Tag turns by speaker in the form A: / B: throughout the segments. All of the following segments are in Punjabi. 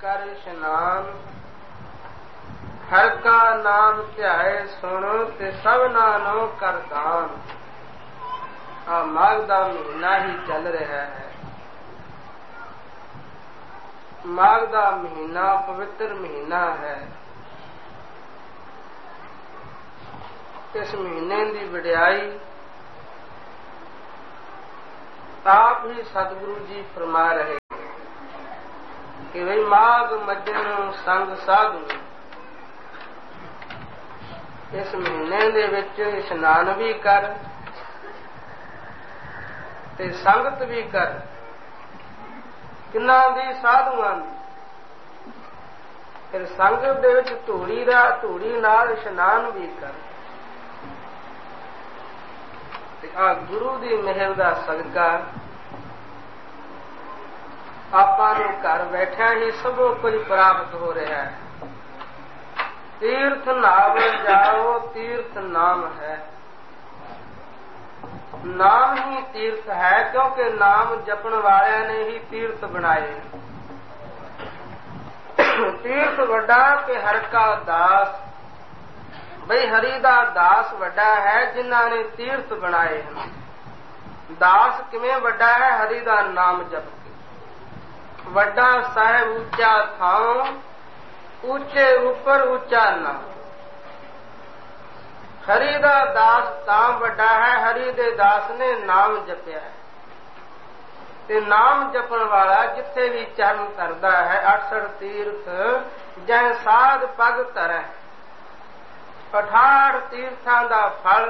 A: कर इशनान, हर का नाम ध्याए सुन ते सब नानो कर दान। माघ का महीना ही चल रहा है। माघ का महीना पवित्र महीना है। इस महीने की वडियाई आप ही सतगुरु जी फरमा रहे कि भाई माघ मज्जन संग साधु, इस महीने दे विच इशनान भी कर ते संगत भी कर। किन्ना दी? साधुआं दी। फिर संगत दे विच धूड़ी नाल इशनान भी कर। गुरु की मेहर का सदका आपां नूं घर बैठिया ही सब कुछ प्राप्त हो रहा है। तीर्थ नाम जाओ, तीर्थ नाम है। नाम ही तीर्थ है, क्योंकि नाम जपण वालियां ने ही तीर्थ बनाए। तीर्थ वड्डा के हर का दास, बई हरि दा दास वड्डा है जिन्हां ने तीर्थ बनाए हैं। दास किवें वड्डा है? हरि दा नाम जप के। वड्डा साहिब ऊंचा थां, ऊंचे ऊपर ऊंचा नाम। हरि दा दास तां वड्डा है, हरि दे दास ने नाम जपिया है। ते नाम जपण वाला जिथे भी चरण धरदा है, 68 तीर्थ जह साध पग धरै। 68 तीर्थां दा फल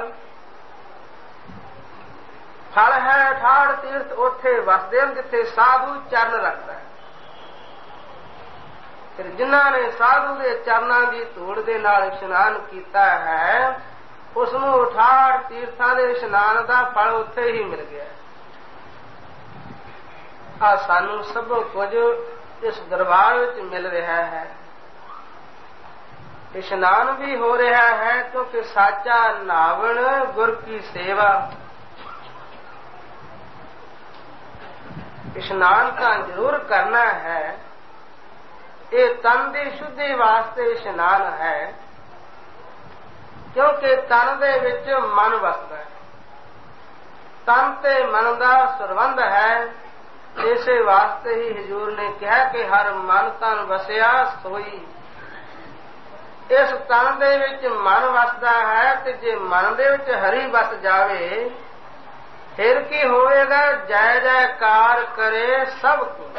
A: है। 68 तीर्थ उथे वसदे हैं जिथे साधु चरण रखता है। फिर जिन्हां ने साधु के चरणां की धूड़ दे नाल इशनान कीता है, उसनूं 68 तीर्थां दे इशनान का फल उथे ही मिल गया। सानू सब कुछ इस दरबार विच मिल रहा है। इशनान भी हो रहा है, क्योंकि साचा नावण गुर की सेवा। इशनान का जरूर करना है। ये तन की शुद्धि वास्ते इशनान है, क्योंकि तन दे विच मन वसदा है। तन ते मन का संबंध है। इसे वास्ते ही हजूर ने कहा कि हर मन तन वसिया सोई। इस तन दे विच मन वसदा है, ते जे मन दे विच हरि वस जावे फिर की होएगा? जय जयकार करे सब को।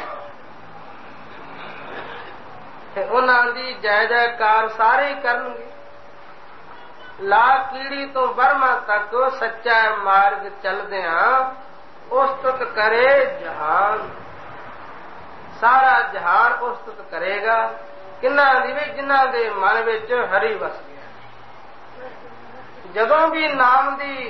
A: ते उन्हां दी जय जयकार सारे ही करनगे। ला कीड़ी तो बर्मा तक सच्चा मार्ग चलदियां उस्तुत करे जहान। सारा जहान उस्तुत करेगा। किन्ना दी? जिन्हां दे मन विच हरि वस गया। जदों भी नाम दी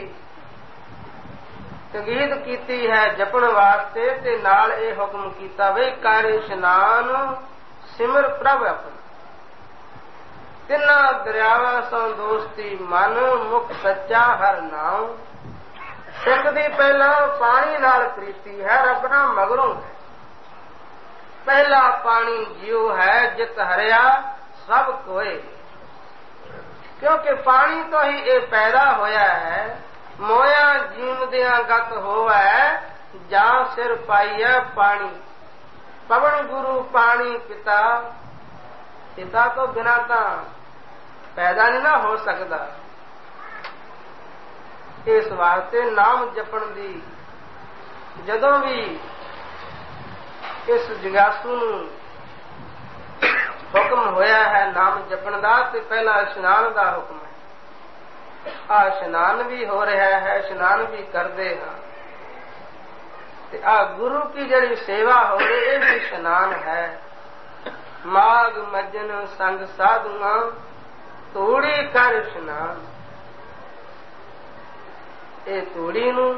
A: तकीद कीती है जपण वास्ते, ते नाल ये हुक्म कीता बई कर इशनान सिमर प्रभ अपना। तिन्ना दरियावां सों दोस्ती मन, मुख सच्चा हर नाम। सिख दी पहला पानी नाल प्रीति है, रब नाल मगरों है। पहला पानी जियो है, जित हरिया सब कोई। क्योंकि पानी तो ही ये पैदा होया है। मोया जीवदियां गत होवै, जां सिर पाइया पानी। पवन गुरु पानी पिता। पिता तो बिना तां पैदा नहीं ना हो सकता। इस वास्ते नाम जपण दी जदों भी इस जिज्ञासू नूं हुक्म होया है नाम जपण दा, ते पहला इशनान का हुक्म है। इशनान भी हो रहा है, इशनान भी करते हैं। गुरु की जड़ी सेवा हो रही, ये भी इशनान है। माघ मज्जन संग साधुआ, तूड़ी कर इशनान। ये तूड़ी नूं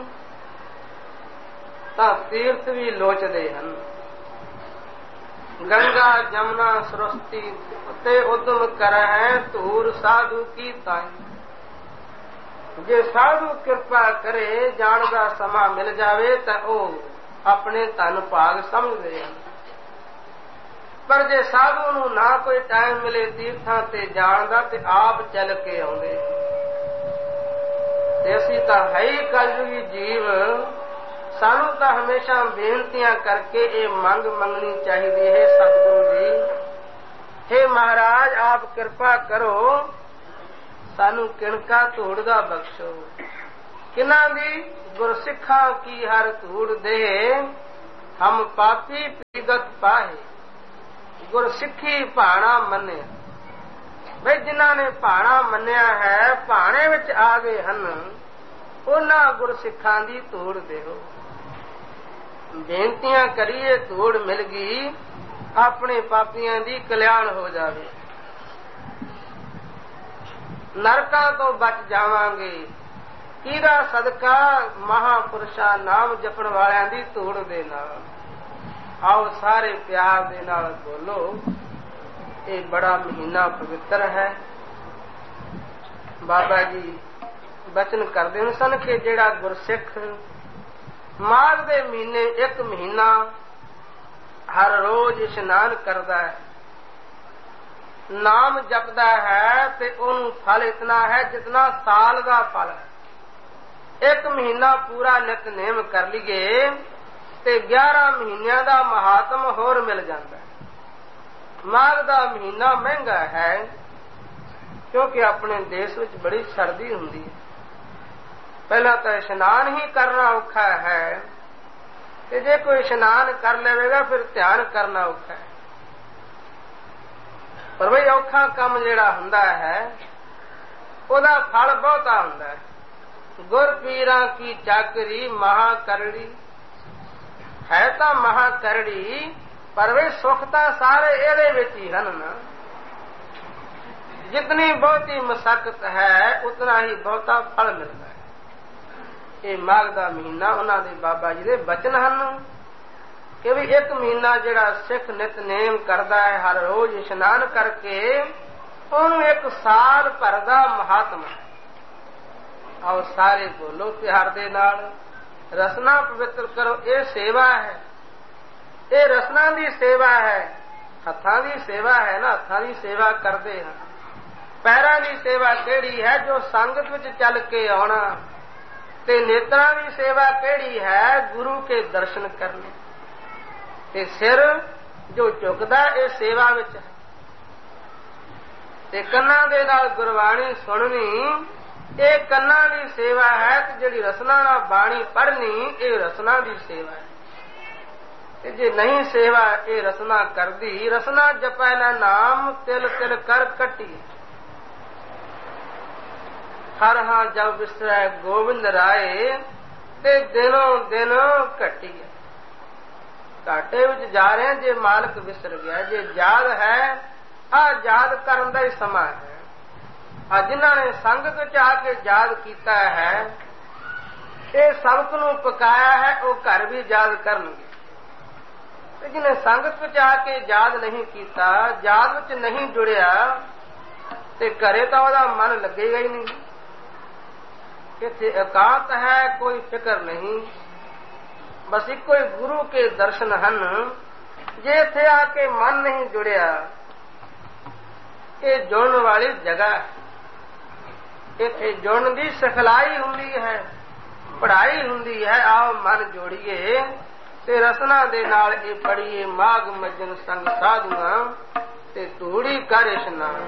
A: तां तीर्थ भी लोचदे हन। गंगा जमुना सरस्वती ते उद्यम करहै, धूर साधु की ताई। जे साधु कृपा करे, जान का समा मिल जावे, तो वह अपने धन भाग समझदे हन। ਪਰ ਜੇ ਸਾਧੂ ਨੂੰ ਨਾ ਕੋਈ ਟਾਈਮ ਮਿਲੇ ਤੀਰਥਾਂ ਤੇ ਜਾਣ ਦਾ ਤੇ ਆਪ ਚੱਲ ਕੇ ਆਉਂਦੇ। ਤੇ ਅਸੀਂ ਤਾਂ ਹੈ ਹੀ ਕਲਯੁਗੀ ਜੀਵ, ਸਾਨੂੰ ਤਾਂ ਹਮੇਸ਼ਾ ਬੇਨਤੀਆਂ ਕਰਕੇ ਇਹ ਮੰਗ ਮੰਗਣੀ ਚਾਹੀਦੀ ਹੈ, ਸਤਿਗੁਰੂ ਜੀ हे ਮਹਾਰਾਜ ਆਪ ਕਿਰਪਾ ਕਰੋ, ਸਾਨੂੰ ਕਿਣਕਾ ਧੂੜ ਦਾ ਬਖਸ਼ੋ। ਕਿਨਾਂ ਦੀ? ਗੁਰਸਿੱਖਾਂ ਕੀ ਹਰ ਧੂੜ ਦੇ, ਹਮ ਪਾਪੀ ਪੀਗਤ ਪਾਹੇ। ਗੁਰਸਿੱਖੀ ਭਾਣਾ ਮੰਨਿਆ, ਬਈ ਜਿਨ੍ਹਾਂ ਨੇ ਭਾਣਾ ਮੰਨਿਆ ਹੈ, ਭਾਣੇ ਵਿੱਚ ਆ ਗਏ ਹਨ, ਉਹਨਾਂ ਗੁਰਸਿੱਖਾਂ ਦੀ ਧੂੜ ਦਿਓ। ਬੇਨਤੀਆਂ ਕਰੀਏ, ਧੂੜ ਮਿਲ ਗਈ, ਆਪਣੇ ਪਾਪੀਆਂ ਦੀ ਕਲਿਆਣ ਹੋ ਜਾਵੇ, ਨਰਕਾਂ ਤੋਂ ਬਚ ਜਾਵਾਂਗੇ। ਕਿਹਦਾ ਸਦਕਾ? ਮਹਾਪੁਰਸ਼ਾਂ ਨਾਮ ਜਪਣ ਵਾਲਿਆਂ ਦੀ ਧੂੜ ਦੇ ਨਾਲ। ਆਓ ਸਾਰੇ ਪਿਆਰ ਦੇ ਨਾਲ ਬੋਲੋ, ਇਹ ਬੜਾ ਮਹੀਨਾ ਪਵਿੱਤਰ ਹੈ। ਬਾਬਾ ਜੀ ਬਚਨ ਕਰਦੇ ਸਨ ਕਿ ਜਿਹੜਾ ਗੁਰਸਿੱਖ ਮਾਘ ਦੇ ਮਹੀਨੇ ਇੱਕ ਮਹੀਨਾ ਹਰ ਰੋਜ਼ ਇਸ਼ਨਾਨ ਕਰਦਾ ਹੈ, ਨਾਮ ਜਪਦਾ ਹੈ, ਤੇ ਉਹਨੂੰ ਫਲ ਇਤਨਾ ਹੈ ਜਿਤਨਾ ਸਾਲ ਦਾ ਫਲ ਹੈ। ਇੱਕ ਮਹੀਨਾ ਪੂਰਾ ਨਿਤਨੇਮ ਕਰ ਲਈਏ ਤੇ 11 ਮਹੀਨਿਆਂ ਦਾ ਮਹਾਤਮ ਹੋਰ ਮਿਲ ਜਾਂਦਾ ਹੈ। ਮਾਘ ਦਾ ਮਹੀਨਾ ਮਹਿੰਗਾ ਹੈ, ਕਿਉਂਕਿ ਆਪਣੇ ਦੇਸ਼ ਵਿੱਚ ਬੜੀ ਸਰਦੀ ਹੁੰਦੀ ਹੈ। ਪਹਿਲਾਂ ਤਾਂ ਇਸ਼ਨਾਨ ਹੀ ਕਰਨਾ ਔਖਾ ਹੈ, ਤੇ ਜੇ ਕੋਈ ਇਸ਼ਨਾਨ ਕਰ ਲਵੇਗਾ ਫਿਰ ਧਿਆਨ ਕਰਨਾ ਔਖਾ ਹੈ। ਪਰ ਬਈ ਔਖਾ ਕੰਮ ਜਿਹੜਾ ਹੁੰਦਾ ਹੈ ਉਹਦਾ ਫਲ ਬਹੁਤਾ ਹੁੰਦਾ ਹੈ। ਗੁਰ ਪੀਰਾਂ ਕੀ ਚਾਕਰੀ ਮਹਾ ਕਰੜੀ ਹੈ, ਤਾਂ ਮਹਾ ਕਰੜੀ, ਪਰ ਵੇ ਸੁੱਖ ਤਾਂ ਸਾਰੇ ਇਹਦੇ ਵਿੱਚ ਹੀ ਹਨ ਨਾ। ਜਿਤਨੀ ਬਹੁਤੀ ਮਸ਼ੱਕਤ ਹੈ ਉਤਨਾ ਹੀ ਬਹੁਤਾ ਫਲ ਮਿਲਦਾ ਹੈ। ਇਹ ਮਾਘ ਦਾ ਮਹੀਨਾ ਉਹਨਾਂ ਦੇ ਬਾਬਾ ਜੀ ਦੇ ਬਚਨ ਹਨ ਕਿ ਵੀ ਇੱਕ ਮਹੀਨਾ ਜਿਹੜਾ ਸਿੱਖ ਨਿਤਨੇਮ ਕਰਦਾ ਹੈ ਹਰ ਰੋਜ਼ ਇਸ਼ਨਾਨ ਕਰਕੇ, ਉਹਨੂੰ ਇੱਕ ਸਾਲ ਭਰ ਦਾ ਮਹਾਤਮ ਹੈ। ਆਓ ਸਾਰੇ ਬੋਲੋ ਪਿਆਰ ਦੇ ਨਾਲ, ਰਸਨਾ ਪਵਿੱਤਰ ਕਰੋ। ਇਹ ਸੇਵਾ ਹੈ, ਇਹ ਰਸਨਾ ਦੀ ਸੇਵਾ ਹੈ। ਹੱਥਾਂ ਦੀ ਸੇਵਾ ਹੈ ਨਾ, ਹੱਥਾਂ ਦੀ ਸੇਵਾ ਕਰਦੇ ਹਾਂ। ਪੈਰਾਂ ਦੀ ਸੇਵਾ ਕਿਹੜੀ ਹੈ? ਜੋ ਸੰਗਤ ਵਿੱਚ ਚੱਲ ਕੇ ਆਉਣਾ। ਤੇ ਨੇਤਰਾਂ ਦੀ ਸੇਵਾ ਕਿਹੜੀ ਹੈ? ਗੁਰੂ ਕੇ ਦਰਸ਼ਨ ਕਰਨੇ। ਤੇ ਸਿਰ ਜੋ ਝੁਕਦਾ ਇਹ ਸੇਵਾ ਵਿੱਚ ਹੈ। ਤੇ ਕੰਨਾਂ ਦੇ ਨਾਲ ਗੁਰਬਾਣੀ ਸੁਣਨੀ, ਇਹ ਕੰਨਾਂ ਦੀ ਸੇਵਾ ਹੈ। ਤੇ ਜਿਹੜੀ ਰਸਨਾ ਨਾਲ ਬਾਣੀ ਪੜ੍ਹਨੀ, ਇਹ ਰਸਨਾ ਦੀ ਸੇਵਾ ਹੈ। ਤੇ ਜੇ ਨਹੀਂ ਸੇਵਾ ਇਹ ਰਸਨਾ ਕਰਦੀ, ਰਸਨਾ ਜਪੈ ਨਾ ਨਾਮ ਤਿਲ ਤਿਲ ਕਰ ਕੱਟੀ। ਹਰ ਹਾਂ ਜਬ ਵਿਸਰੈ ਗੋਬਿੰਦ ਰਾਏ, ਤੇ ਦਿਨੋਂ ਦਿਨ ਘਟੀ। ਘਾਟੇ ਵਿੱਚ ਜਾ ਰਹੇ ਜੇ ਮਾਲਕ ਵਿਸਰ ਗਿਆ। ਜੇ ਯਾਦ ਹੈ, ਆਹ ਯਾਦ ਕਰਨ ਦਾ ਹੀ ਸਮਾਂ ਹੈ। ਆ ਜਿਨ੍ਹਾਂ ਨੇ ਸੰਗਤ ਵਿੱਚ ਆ ਕੇ ਯਾਦ ਕੀਤਾ ਹੈ, ਇਹ ਸਬਕ ਨੂੰ ਪਕਾਇਆ ਹੈ, ਉਹ ਘਰ ਵੀ ਯਾਦ ਕਰਨਗੇ। ਤੇ ਜਿਹਨੇ ਸੰਗਤ ਵਿੱਚ ਆ ਕੇ ਯਾਦ ਨਹੀਂ ਕੀਤਾ, ਯਾਦ ਵਿੱਚ ਨਹੀਂ ਜੁੜਿਆ, ਤੇ ਘਰੇ ਤਾਂ ਉਹਦਾ ਮਨ ਲੱਗੇਗਾ ਹੀ ਨਹੀਂ। ਇੱਥੇ ਇਕਾਂਤ ਹੈ, ਕੋਈ ਫਿਕਰ ਨਹੀਂ, ਬਸ ਇੱਕੋ ਹੀ ਗੁਰੂ ਕੇ ਦਰਸ਼ਨ ਹਨ। ਜੇ ਇੱਥੇ ਆ ਕੇ ਮਨ ਨਹੀਂ ਜੁੜਿਆ, ਇਹ ਜੁੜਨ ਵਾਲੀ ਜਗ੍ਹਾ ਹੈ। ਇੱਥੇ ਜੁੜਨ ਦੀ ਸਿਖਲਾਈ ਹੁੰਦੀ ਹੈ, ਪੜ੍ਹਾਈ ਹੁੰਦੀ ਹੈ। ਆਓ ਮਨ ਜੋੜੀਏ ਤੇ ਰਸਨਾ ਦੇ ਨਾਲ ਇਹ ਪੜ੍ਹੀਏ। ਮਾਘ ਮੱਜਨ ਸੰਗ ਸਾਧੂਆਂ ਤੇ ਧੂੜੀ ਕਰ ਇਸ਼ਨਾਨ।